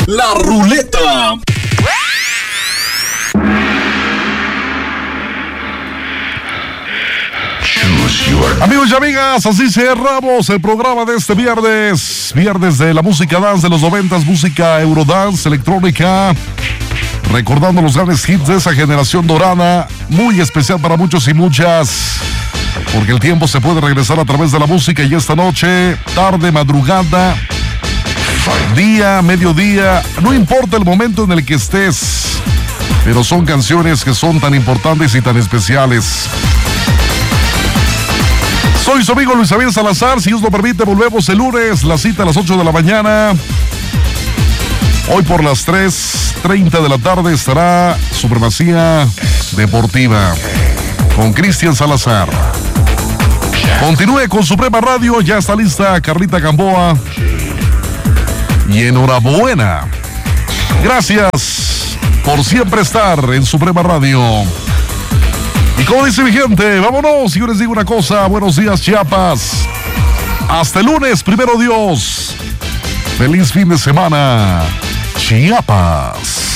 La Ruleta. Amigos y amigas, así cerramos el programa de este viernes. Viernes de la música dance de los 90s, música eurodance, electrónica. Recordando los grandes hits de esa generación dorada. Muy especial para muchos y muchas. Porque el tiempo se puede regresar a través de la música. Y esta noche, tarde, madrugada, día, mediodía, no importa el momento en el que estés. Pero son canciones que son tan importantes y tan especiales. Soy su amigo Luis Javier Salazar. Si Dios lo permite, volvemos el lunes. La cita a las 8 de la mañana. Hoy por las 3:30 de la tarde estará Supremacía Deportiva con Cristian Salazar. Continúe con Suprema Radio. Ya está lista Carlita Gamboa. Y enhorabuena. Gracias por siempre estar en Suprema Radio. Y como dice mi gente, vámonos. Y yo les digo una cosa, buenos días Chiapas. Hasta el lunes, primero Dios. Feliz fin de semana, Chiapas.